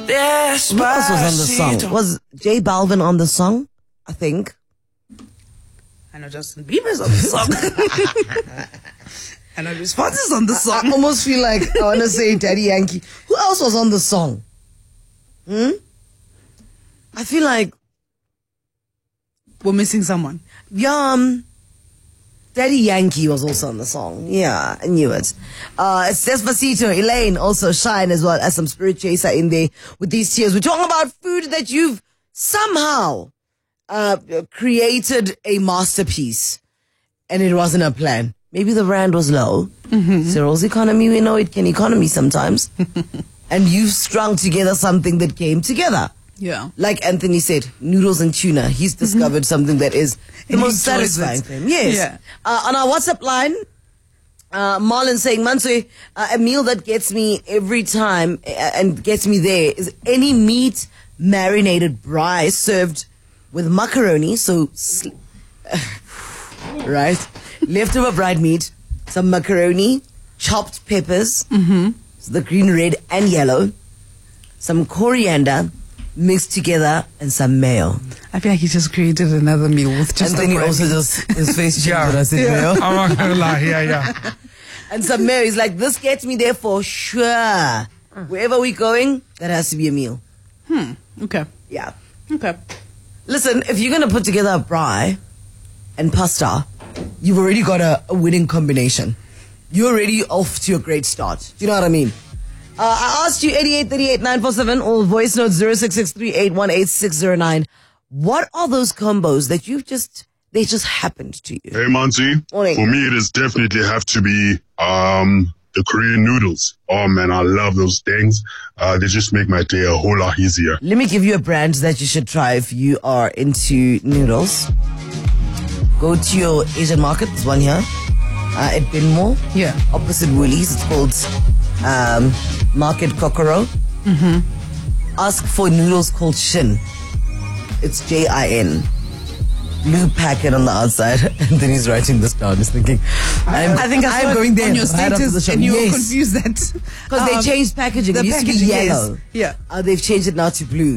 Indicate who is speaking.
Speaker 1: Who else was on the song? Was J Balvin on the song? I think.
Speaker 2: I know Justin Bieber's on the song. I know Response is on the song.
Speaker 1: I almost feel like I want to say Daddy Yankee. Who else was on the song? I feel like
Speaker 2: we're missing someone.
Speaker 1: Daddy Yankee was also on the song. Yeah, I knew it. It's Despacito, Elaine, also Shine as well as some Spirit Chaser in there with these tears. We're talking about food that you've somehow created a masterpiece and it wasn't a plan. Maybe the rand was low. Cyril's economy, we know it can economy sometimes. And you've strung together something that came together.
Speaker 2: Yeah.
Speaker 1: Like Anthony said, noodles and tuna. He's discovered something that is the most satisfying for him. Yes.
Speaker 2: Yeah.
Speaker 1: On our WhatsApp line, Marlon saying, Mansui, a meal that gets me every time and gets me there is any meat marinated braai served with macaroni. So, right? Leftover fried meat, some macaroni, chopped peppers, so the green, red, and yellow, some coriander, mixed together, and some mayo.
Speaker 2: I feel like he just created another meal with just
Speaker 1: and then he also just, his face changed when I said mayo.
Speaker 3: I'm not gonna lie, yeah.
Speaker 1: And some mayo. He's like, this gets me there for sure. Wherever we're going, that has to be a meal.
Speaker 2: Okay.
Speaker 1: Yeah.
Speaker 2: Okay.
Speaker 1: Listen, if you're going to put together a braai and pasta, you've already got a winning combination. You're already off to a great start. Do you know what I mean? I asked you 8838-947 or voice note 0663818609. What are those combos that they just happened to you?
Speaker 4: Hey, Monty.
Speaker 1: Morning.
Speaker 4: For me, it is definitely have to be the Korean noodles. Oh, man, I love those things. They just make my day a whole lot easier.
Speaker 1: Let me give you a brand that you should try if you are into noodles. Go to your Asian market. There's one here at Binmore.
Speaker 2: Yeah.
Speaker 1: Opposite Woolies. It's called Market Kokoro. Ask for noodles called Shin. It's Jin. Blue packet on the outside. And then he's writing this down. He's thinking,
Speaker 2: I think I saw
Speaker 1: I'm going
Speaker 2: it
Speaker 1: there
Speaker 2: on your
Speaker 1: right after the
Speaker 2: status
Speaker 1: show.
Speaker 2: and you were
Speaker 1: Yes.
Speaker 2: confused that
Speaker 1: Because they changed packaging.
Speaker 2: the
Speaker 1: It used to be
Speaker 2: packaging is-
Speaker 1: yellow.
Speaker 2: Yeah.
Speaker 1: They've changed it now to blue.